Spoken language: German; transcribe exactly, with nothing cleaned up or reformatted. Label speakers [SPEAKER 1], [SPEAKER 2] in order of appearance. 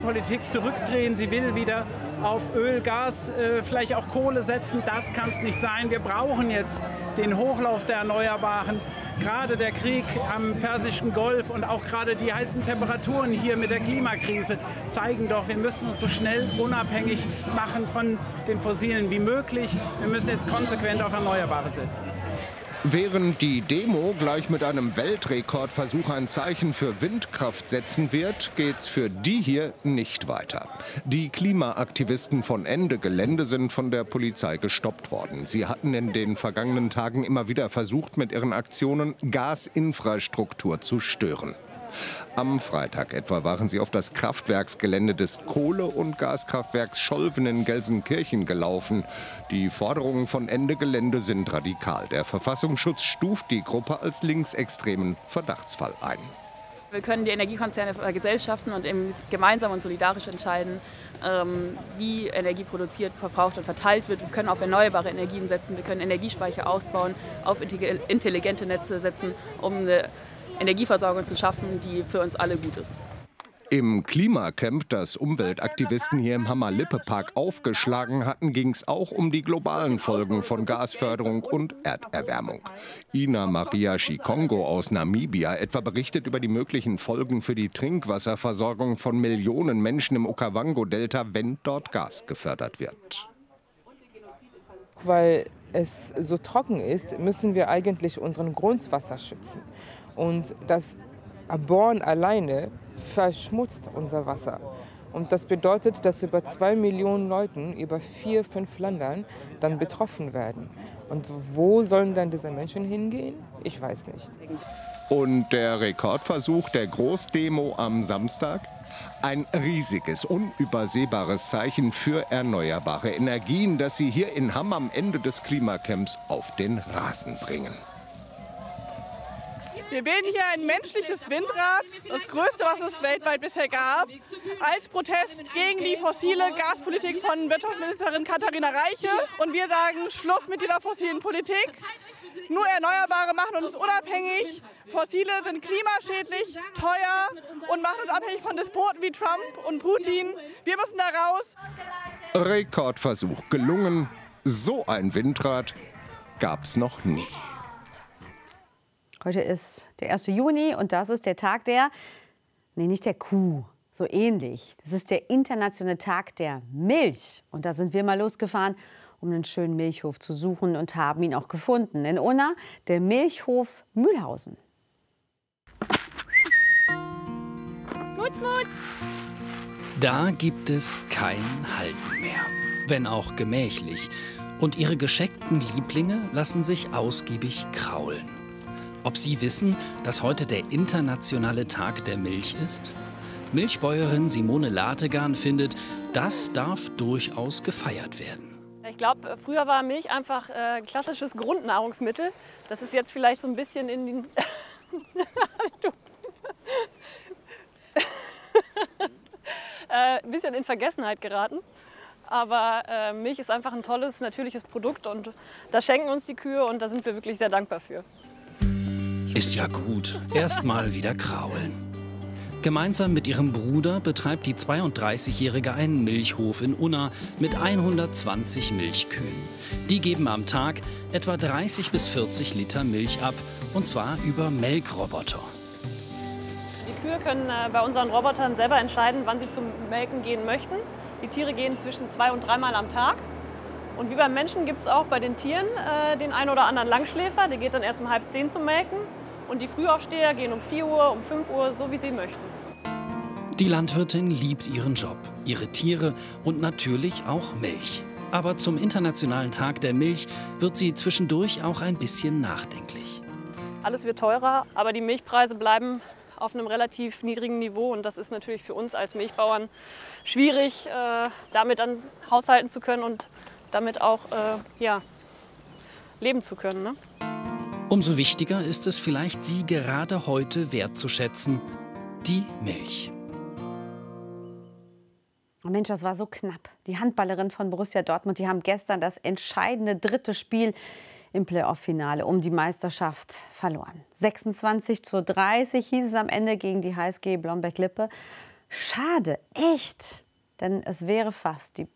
[SPEAKER 1] Politik zurückdrehen, sie will wieder auf Öl, Gas, äh, vielleicht auch Kohle setzen. Das kann es nicht sein. Wir brauchen jetzt den Hochlauf der Erneuerbaren. Gerade der Krieg am Persischen Golf und auch gerade die heißen Temperaturen hier mit der Klimakrise zeigen doch, wir müssen uns so schnell unabhängig machen von den Fossilen wie möglich. Wir müssen jetzt konsequent auf Erneuerbare setzen.
[SPEAKER 2] Während die Demo gleich mit einem Weltrekordversuch ein Zeichen für Windkraft setzen wird, geht's für die hier nicht weiter. Die Klimaaktivisten von Ende Gelände sind von der Polizei gestoppt worden. Sie hatten in den vergangenen Tagen immer wieder versucht, mit ihren Aktionen Gasinfrastruktur zu stören. Am Freitag etwa waren sie auf das Kraftwerksgelände des Kohle- und Gaskraftwerks Scholven in Gelsenkirchen gelaufen. Die Forderungen von Ende Gelände sind radikal. Der Verfassungsschutz stuft die Gruppe als linksextremen Verdachtsfall ein.
[SPEAKER 3] Wir können die Energiekonzerne vergesellschaften und eben gemeinsam und solidarisch entscheiden, wie Energie produziert, verbraucht und verteilt wird. Wir können auf erneuerbare Energien setzen, wir können Energiespeicher ausbauen, auf intelligente Netze setzen, um eine Energieversorgung zu schaffen, die für uns alle gut ist.
[SPEAKER 2] Im Klimacamp, das Umweltaktivisten hier im Hammer-Lippe-Park aufgeschlagen hatten, ging es auch um die globalen Folgen von Gasförderung und Erderwärmung. Ina Maria Shikongo aus Namibia etwa berichtet über die möglichen Folgen für die Trinkwasserversorgung von Millionen Menschen im Okavango-Delta, wenn dort Gas gefördert wird.
[SPEAKER 4] Weil es so trocken ist, müssen wir eigentlich unseren Grundwasser schützen. Und das Bohren alleine verschmutzt unser Wasser. Und das bedeutet, dass über zwei Millionen Leute über vier, fünf Ländern dann betroffen werden. Und wo sollen dann diese Menschen hingehen? Ich weiß nicht.
[SPEAKER 2] Und der Rekordversuch der Großdemo am Samstag? Ein riesiges, unübersehbares Zeichen für erneuerbare Energien, das sie hier in Hamm am Ende des Klimacamps auf den Rasen bringen.
[SPEAKER 5] Wir bilden hier ein menschliches Windrad, das größte, was es weltweit bisher gab, als Protest gegen die fossile Gaspolitik von Wirtschaftsministerin Katharina Reiche. Und wir sagen, Schluss mit dieser fossilen Politik. Nur Erneuerbare machen uns unabhängig. Fossile sind klimaschädlich, teuer und machen uns abhängig von Despoten wie Trump und Putin. Wir müssen da raus.
[SPEAKER 2] Rekordversuch gelungen. So ein Windrad gab's noch nie.
[SPEAKER 6] Heute ist der erste Juni und das ist der Tag der, nee, nicht der Kuh, so ähnlich. Das ist der internationale Tag der Milch. Und da sind wir mal losgefahren, um einen schönen Milchhof zu suchen und haben ihn auch gefunden. In Unna, der Milchhof Mühlhausen.
[SPEAKER 7] Mut, Mut! Da gibt es kein Halten mehr, wenn auch gemächlich. Und ihre gescheckten Lieblinge lassen sich ausgiebig kraulen. Ob Sie wissen, dass heute der internationale Tag der Milch ist? Milchbäuerin Simone Lategan findet, das darf durchaus gefeiert werden.
[SPEAKER 3] Ich glaube, früher war Milch einfach äh, klassisches Grundnahrungsmittel. Das ist jetzt vielleicht so ein bisschen in den äh, ein bisschen in Vergessenheit geraten. Aber äh, Milch ist einfach ein tolles, natürliches Produkt und das schenken uns die Kühe und da sind wir wirklich sehr dankbar für.
[SPEAKER 7] Ist ja gut. Erstmal wieder kraulen. Gemeinsam mit ihrem Bruder betreibt die zweiunddreißigjährige einen Milchhof in Unna mit hundertzwanzig Milchkühen. Die geben am Tag etwa dreißig bis vierzig Liter Milch ab, und zwar über Melkroboter.
[SPEAKER 3] Die Kühe können äh, bei unseren Robotern selber entscheiden, wann sie zum Melken gehen möchten. Die Tiere gehen zwischen zwei und dreimal am Tag. Und wie beim Menschen gibt es auch bei den Tieren äh, den einen oder anderen Langschläfer. Der geht dann erst um halb zehn zum Melken. Und die Frühaufsteher gehen um vier Uhr, um fünf Uhr, so wie sie möchten.
[SPEAKER 7] Die Landwirtin liebt ihren Job, ihre Tiere und natürlich auch Milch. Aber zum Internationalen Tag der Milch wird sie zwischendurch auch ein bisschen nachdenklich.
[SPEAKER 3] Alles wird teurer, aber die Milchpreise bleiben auf einem relativ niedrigen Niveau. Und das ist natürlich für uns als Milchbauern schwierig, äh, damit dann haushalten zu können und damit auch äh, ja, leben zu können. Ne?
[SPEAKER 7] Umso wichtiger ist es vielleicht, sie gerade heute wertzuschätzen, die Milch.
[SPEAKER 6] Oh Mensch, das war so knapp. Die Handballerin von Borussia Dortmund, die haben gestern das entscheidende dritte Spiel im Playoff-Finale um die Meisterschaft verloren. sechsundzwanzig zu dreißig hieß es am Ende gegen die H S G Blomberg-Lippe. Schade, echt. Denn es wäre fast die